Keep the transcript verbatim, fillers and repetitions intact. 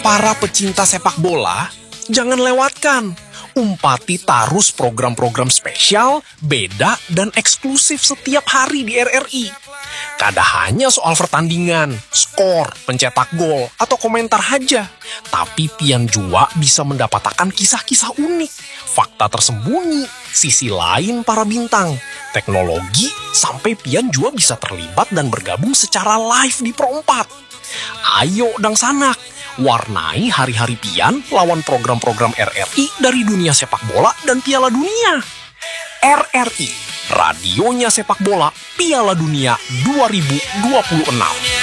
Para pecinta sepak bola, jangan lewatkan. Umpati Tarus program-program spesial, beda, dan eksklusif setiap hari di R R I. Kada hanya soal pertandingan, skor, pencetak gol, atau komentar aja. Tapi pian jua bisa mendapatkan kisah-kisah unik, fakta tersembunyi, sisi lain para bintang, teknologi, sampai pian jua bisa terlibat dan bergabung secara live di Pro empat. Ayo dang sanak, warnai hari-hari pian lawan program-program R R I dari dunia sepak bola dan Piala Dunia. R R I, radionya sepak bola Piala Dunia dua ribu dua puluh enam.